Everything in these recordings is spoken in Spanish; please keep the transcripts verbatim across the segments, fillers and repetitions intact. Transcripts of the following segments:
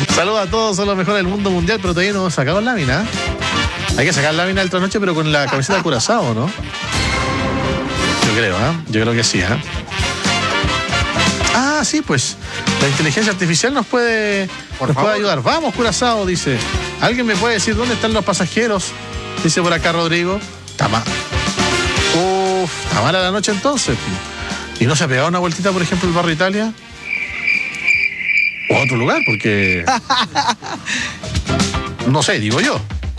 Saludos a todos, son los mejores del mundo mundial, pero todavía no hemos sacado lámina. Hay que sacar lámina del trasnoche, pero con la camiseta de Curazao, ¿no? Yo creo, ¿eh? Yo creo que sí, ¿eh? Ah, sí, pues. La inteligencia artificial nos puede, nos puede ayudar. Vamos, Curazao, dice. ¿Alguien me puede decir dónde están los pasajeros? Dice por acá Rodrigo. Está mal. Uf, está mala la noche entonces. ¿Y no se ha pegado una vueltita, por ejemplo, el barrio Italia? O a otro lugar, porque... no sé, digo yo.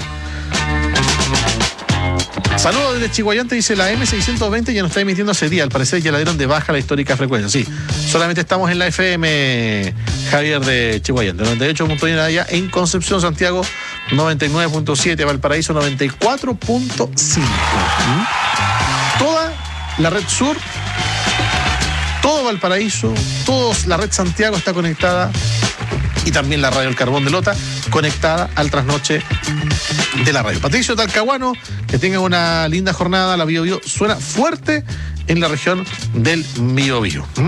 Saludos desde Chihuayante, dice la eme seiscientos veinte ya nos está emitiendo hace día. Al parecer ya la dieron de baja la histórica frecuencia. Sí, solamente estamos en la F M, Javier, de Chihuayante. noventa y ocho punto uno allá en Concepción, Santiago, noventa y nueve punto siete, Valparaíso, noventa y cuatro punto cinco. ¿Mm? Toda la red sur, todo Valparaíso, toda la red Santiago está conectada. Y también la radio El Carbón de Lota, conectada al trasnoche de la radio. Patricio Talcahuano, que tenga una linda jornada. La Bio Bio suena fuerte en la región del Biobío. ¿Mm?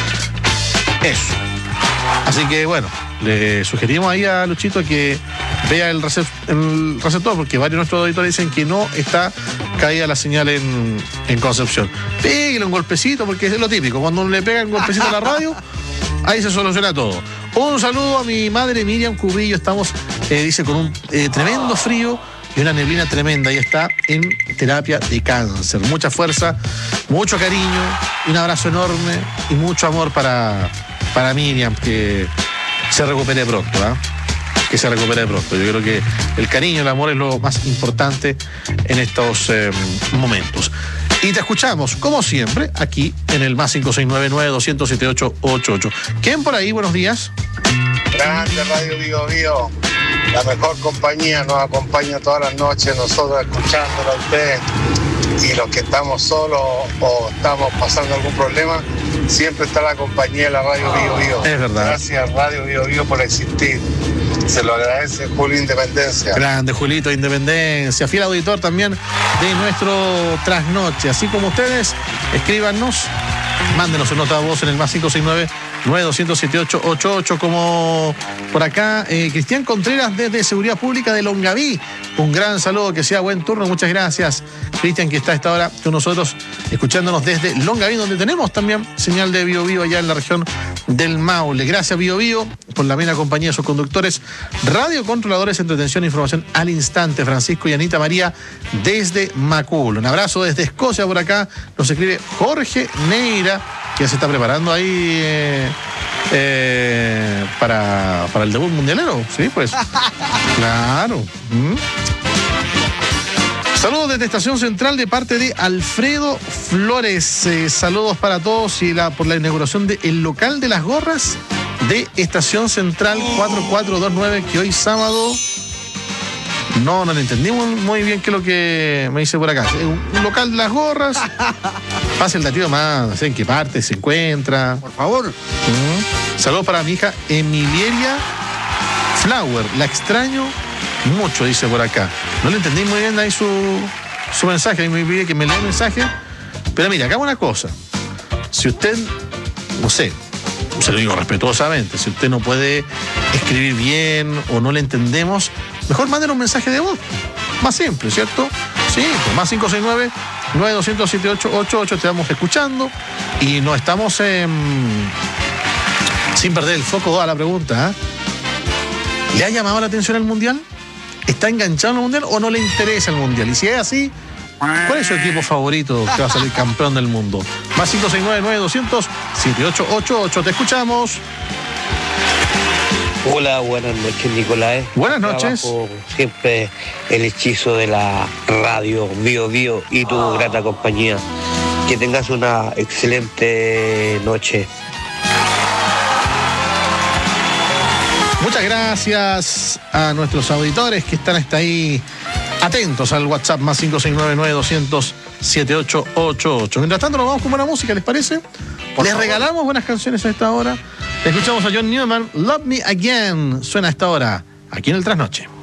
Eso. Así que bueno, le sugerimos ahí a Luchito que vea el, recep el receptor, porque varios de nuestros auditores dicen que no está caída la señal en, en Concepción. Pégale un golpecito, porque es lo típico. Cuando uno le pega un golpecito a la radio, ahí se soluciona todo. Un saludo a mi madre Miriam Cubillo. Estamos, eh, dice, con un eh, tremendo frío y una neblina tremenda. Ella está en terapia de cáncer. Mucha fuerza, mucho cariño, un abrazo enorme y mucho amor para, para Miriam, que se recupere pronto, ¿eh? Que se recupere pronto. Yo creo que el cariño, el amor es lo más importante en estos eh, momentos. Y te escuchamos, como siempre, aquí en el más cinco seis nueve, nueve dos cero siete ocho ocho ocho. ¿Quién por ahí? Buenos días. Grande Radio Bio Bio, la mejor compañía, nos acompaña todas las noches, nosotros escuchándola a usted. Y los que estamos solos o estamos pasando algún problema, siempre está la compañía de la Radio Bio Bio. Es verdad. Gracias Radio Bio Bio por existir. Se lo agradece Julio Independencia. Grande Julito Independencia, fiel auditor también de nuestro trasnoche. Así como ustedes, escríbanos, mándenos una nota de voz en el más cinco seis nueve, nueve dos cero siete ocho ocho ocho, como por acá eh, Cristian Contreras desde Seguridad Pública de Longaví. Un gran saludo, que sea buen turno. Muchas gracias, Cristian, que está a esta hora con nosotros, escuchándonos desde Longaví, donde tenemos también señal de Bio Bio allá en la región del Maule. Gracias, Bio Bio, por la buena compañía de sus conductores, radiocontroladores, entretención e información al instante, Francisco y Anita María desde Macul. Un abrazo desde Escocia por acá. Nos escribe Jorge Neira, que ya se está preparando ahí eh, eh, para, para el debut mundialero. Sí, pues. Claro. ¿Mm? Saludos desde Estación Central de parte de Alfredo Flores. Eh, saludos para todos y la, por la inauguración del local de las gorras de Estación Central cuatro cuatro dos nueve, que hoy sábado... No, no le entendí muy bien qué es lo que me dice por acá. Un, un local de las gorras. Pase el dativo más, no sé en qué parte se encuentra. Por favor. Uh-huh. Saludos para mi hija Emilia Flower. La extraño mucho, dice por acá. No le entendí muy bien ahí su, su mensaje. A mí me pide que me lea el mensaje. Pero mira, hagamos una cosa. Si usted, no sé, se lo digo respetuosamente, si usted no puede escribir bien o no le entendemos, mejor manden un mensaje de voz. Más simple, ¿cierto? Sí, pues más cinco seis nueve, nueve dos cero siete ocho ocho ocho, te vamos escuchando y no estamos eh, sin perder el foco a la pregunta. ¿eh? ¿Le ha llamado la atención el Mundial? ¿Está enganchado en el Mundial o no le interesa el Mundial? Y si es así, ¿cuál es su equipo favorito que va a salir campeón del mundo? Más cinco seis nueve, nueve dos cero siete ocho ocho ocho, te escuchamos. Hola, buenas noches, Nicolás. Buenas noches. Trabajo siempre el hechizo de la radio Bio Bio y tu grata compañía. Que tengas una excelente noche. Muchas gracias a nuestros auditores que están hasta ahí atentos al WhatsApp más cinco seis nueve, nueve dos cero siete ocho ocho ocho. Mientras tanto nos vamos con buena música, ¿les parece? Por Les favor. regalamos buenas canciones a esta hora. Escuchamos a John Newman, Love Me Again. Suena a esta hora, aquí en el Trasnoche.